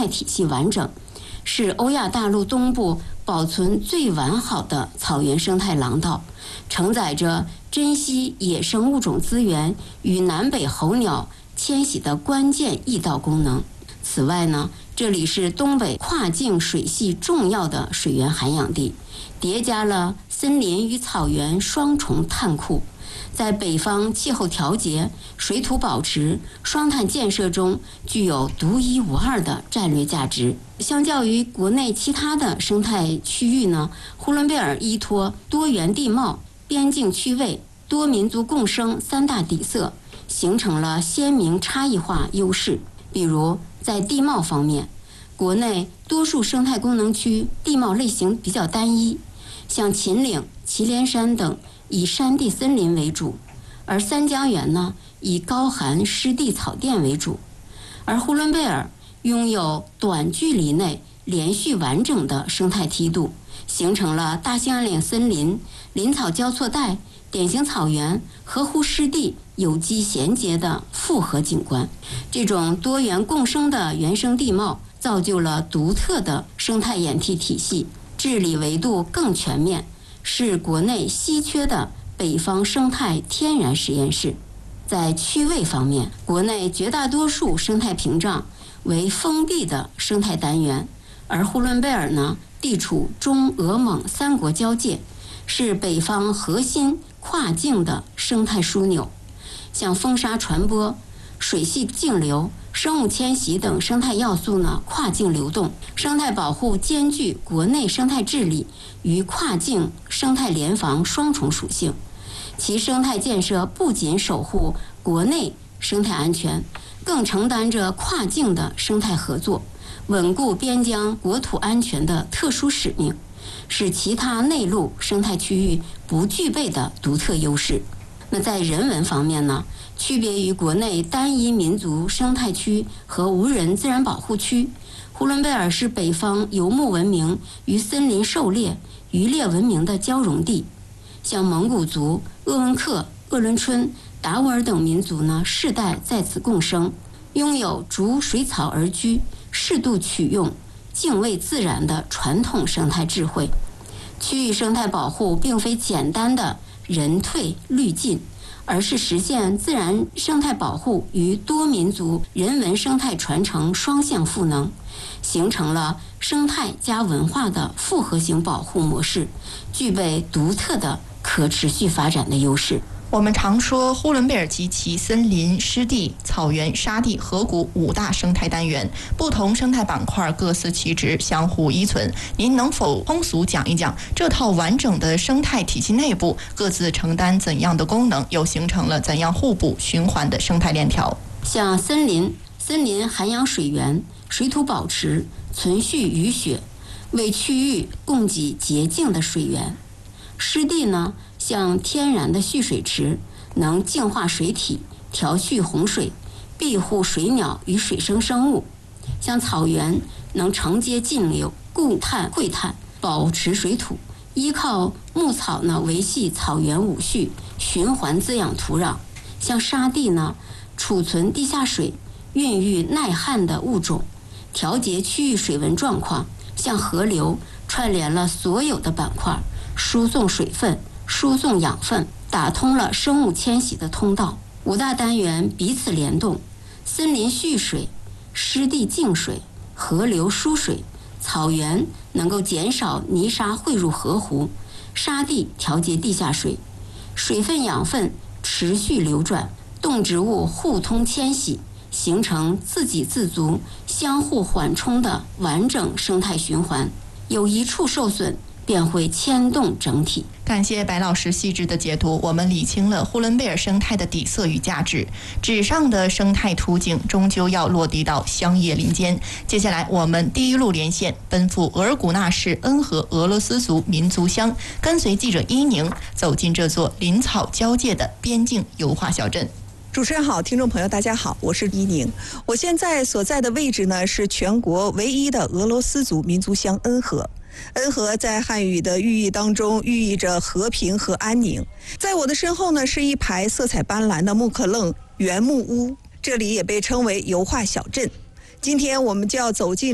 态体系完整，是欧亚大陆东部保存最完好的草原生态廊道，承载着珍稀野生物种资源与南北候鸟迁徙的关键驿道功能。此外呢，这里是东北跨境水系重要的水源涵养地，叠加了森林与草原双重碳库，在北方气候调节、水土保持、双碳建设中具有独一无二的战略价值。相较于国内其他的生态区域呢，呼伦贝尔依托多元地貌、边境区位、多民族共生三大底色，形成了鲜明差异化优势。比如在地貌方面，国内多数生态功能区地貌类型比较单一，像秦岭、祁连山等以山地森林为主，而三江源呢以高寒湿地草甸为主，而呼伦贝尔拥有短距离内连续完整的生态梯度，形成了大兴安岭森林、林草交错带、典型草原、河湖湿地有机衔接的复合景观。这种多元共生的原生地貌造就了独特的生态演替体系，治理维度更全面，是国内稀缺的北方生态天然实验室。在区位方面，国内绝大多数生态屏障为封闭的生态单元，而呼伦贝尔呢，地处中俄蒙三国交界，是北方核心跨境的生态枢纽。像风沙传播、水系径流、生物迁徙等生态要素呢跨境流动，生态保护兼具国内生态治理与跨境生态联防双重属性。其生态建设不仅守护国内生态安全，更承担着跨境的生态合作、稳固边疆国土安全的特殊使命，是其他内陆生态区域不具备的独特优势。那在人文方面呢，区别于国内单一民族生态区和无人自然保护区，呼伦贝尔是北方游牧文明与森林狩猎、渔猎文明的交融地。像蒙古族、鄂温克、鄂伦春、达斡尔等民族呢，世代在此共生，拥有逐水草而居、适度取用、敬畏自然的传统生态智慧。区域生态保护并非简单的人退绿进，而是实现自然生态保护与多民族人文生态传承双向赋能，形成了生态加文化的复合型保护模式，具备独特的可持续发展的优势。 我们常说呼伦贝尔及其森林、湿地、草原、沙地、河谷5大生态单元，不同生态板块各司其职，相互依存。您能否通俗讲一讲这套完整的生态体系内部各自承担怎样的功能，又形成了怎样互补循环的生态链条？ 像森林涵养水源，水土保持，存续雨雪，为区域供给洁净的水源。湿地呢，像天然的蓄水池，能净化水体，调蓄洪水，庇护水鸟与水生生物。像草原，能承接近流，固碳汇碳，保持水土，依靠牧草呢维系草原五序，循环滋养土壤。像沙地呢，储存地下水，孕育耐旱的物种，调节区域水文状况。像河流，串联了所有的板块，输送水分，输送养分，打通了生物迁徙的通道。5大单元彼此联动，森林蓄水，湿地净水，河流输水，草原能够减少泥沙汇入河湖，沙地调节地下水，水分养分持续流转，动植物互通迁徙，形成自给自足、相互缓冲的完整生态循环。有一处受损，便会牵动整体。 感谢白老师细致的解读，我们理清了呼伦贝尔生态的底色与价值。纸上的生态图景终究要落地到乡野林间。接下来我们第一路连线奔赴额尔古纳市恩和俄罗斯族民族乡，跟随记者伊宁走进这座林草交界的边境油画小镇。 主持人好，听众朋友大家好，我是伊宁。我现在所在的位置呢，是全国唯一的俄罗斯族民族乡恩和。恩和在汉语的寓意当中寓意着和平和安宁。在我的身后呢，是一排色彩斑斓的木克楞原木屋，这里也被称为油画小镇。今天我们就要走进